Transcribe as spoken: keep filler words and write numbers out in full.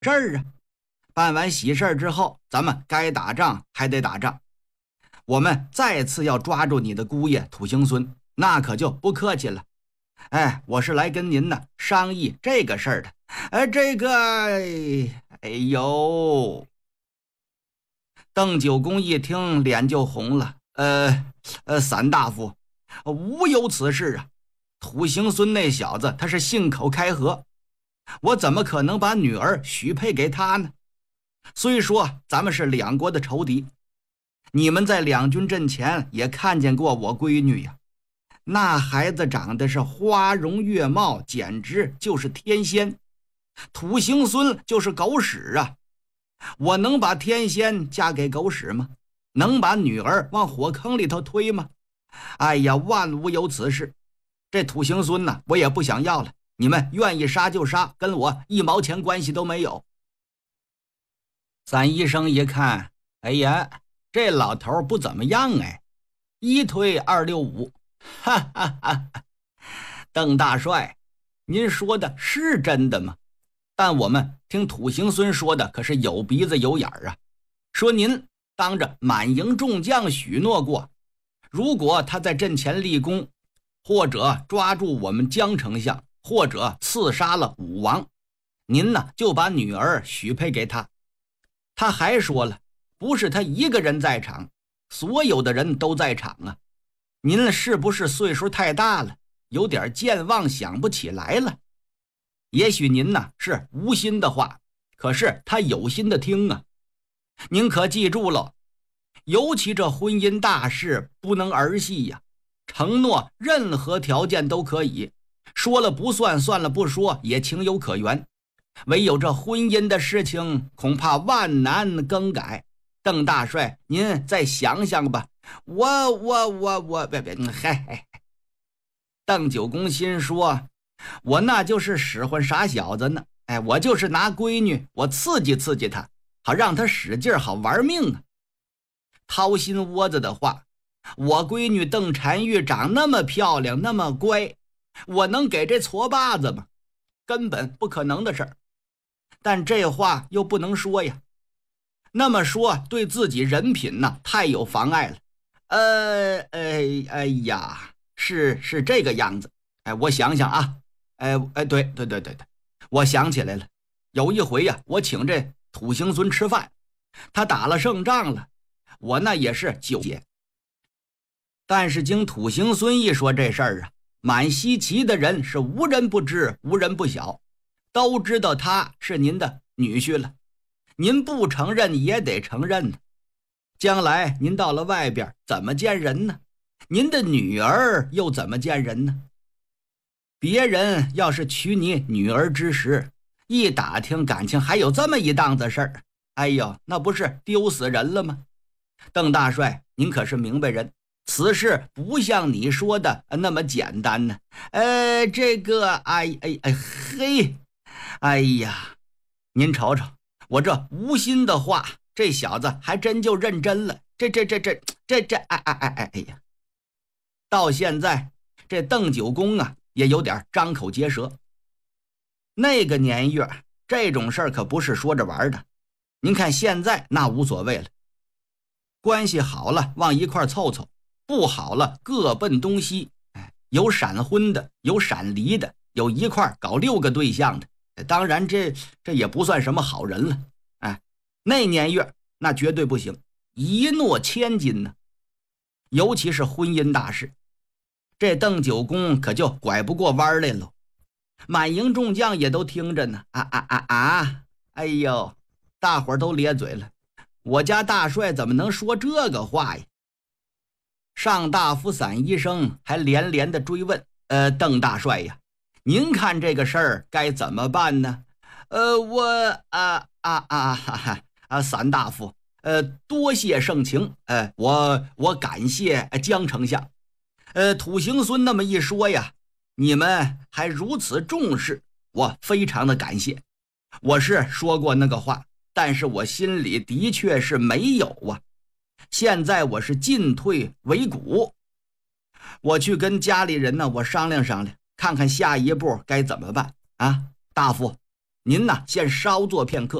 事儿啊。办完喜事儿之后，咱们该打仗还得打仗。我们再次要抓住你的姑爷土行孙，那可就不客气了。哎，我是来跟您呢商议这个事儿的。哎，这个，哎呦，邓九公一听脸就红了。呃呃，散大夫，无有此事啊。土行孙那小子他是信口开河，我怎么可能把女儿许配给他呢？虽说咱们是两国的仇敌，你们在两军阵前也看见过我闺女呀，那孩子长得是花容月貌，简直就是天仙。土行孙就是狗屎啊！我能把天仙嫁给狗屎吗？能把女儿往火坑里头推吗？哎呀，万无有此事。这土行孙呢，我也不想要了，你们愿意杀就杀，跟我一毛钱关系都没有。散医生一看，哎呀，这老头不怎么样哎，一推二六五，哈哈哈哈！邓大帅，您说的是真的吗？但我们听土行孙说的可是有鼻子有眼儿啊，说您当着满营众将许诺过，如果他在阵前立功，或者抓住我们江丞相，或者刺杀了武王，您呢就把女儿许配给他。他还说了，不是他一个人在场，所有的人都在场啊。您是不是岁数太大了，有点健忘，想不起来了？也许您呢是无心的话，可是他有心的听啊。您可记住了，尤其这婚姻大事不能儿戏呀。承诺任何条件都可以，说了不算，算了不说也情有可原，唯有这婚姻的事情恐怕万难更改。邓大帅，您再想想吧。我我我我别别嗨！邓九公心说，我那就是使唤傻小子呢。哎，我就是拿闺女，我刺激刺激他，好让他使劲，好玩命啊。掏心窝子的话，我闺女邓婵玉长那么漂亮，那么乖，我能给这矬把子吗？根本不可能的事儿。但这话又不能说呀，那么说对自己人品呢太有妨碍了。呃，哎哎呀，是是这个样子。哎，我想想啊，哎哎，对对对对对，我想起来了。有一回呀，我请这土行孙吃饭，他打了胜仗了，我那也是酒解。但是经土行孙一说这事儿啊，满西岐的人是无人不知，无人不晓，都知道他是您的女婿了。您不承认也得承认呢。将来您到了外边怎么见人呢？您的女儿又怎么见人呢？别人要是娶你女儿之时，一打听感情还有这么一档子事儿，哎呦，那不是丢死人了吗？邓大帅，您可是明白人，此事不像你说的那么简单呢。呃，这个，哎哎哎嘿，哎呀，您瞅瞅，我这无心的话，这小子还真就认真了。这这这这这这，哎哎哎哎哎呀！到现在，这邓九公啊，也有点张口结舌。那个年月，这种事儿可不是说着玩的。您看现在那无所谓了，关系好了往一块凑凑，不好了各奔东西。哎，有闪婚的，有闪离的，有一块搞六个对象的。当然这这也不算什么好人了。哎，那年月那绝对不行，一诺千金呢。尤其是婚姻大事，这邓九公可就拐不过弯来了。满营众将也都听着呢。啊啊啊啊！哎呦，大伙儿都咧嘴了。我家大帅怎么能说这个话呀？上大夫散医生还连连的追问：呃，邓大帅呀，您看这个事儿该怎么办呢？呃，我啊啊啊哈哈啊，散大夫，呃，多谢盛情，呃，我我感谢江丞相。呃，土行孙那么一说呀，你们还如此重视，我非常的感谢。我是说过那个话，但是我心里的确是没有啊。现在我是进退维谷，我去跟家里人呢，我商量商量，看看下一步该怎么办啊。大夫， 您呐，先稍坐片刻。